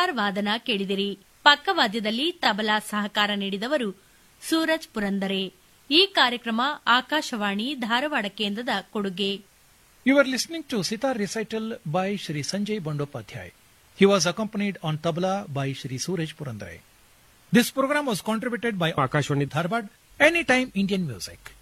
ಸಿತಾರ್ ವಾದನ ಕೇಳಿದಿರಿ. ಪಕ್ಕವಾದ್ಯದಲ್ಲಿ ತಬಲಾ ಸಹಕಾರ ನೀಡಿದವರು ಸೂರಜ್ ಪುರಂದರೆ. ಈ ಕಾರ್ಯಕ್ರಮ ಆಕಾಶವಾಣಿ ಧಾರವಾಡ ಕೇಂದ್ರದ ಕೊಡುಗೆ. You were listening to Sitar recital by Shri Sanjay Bandopadhyay. He was accompanied on tabla by Shri Suraj Purandare. This program was contributed by Akashwani Dharwad, Anytime Indian Music.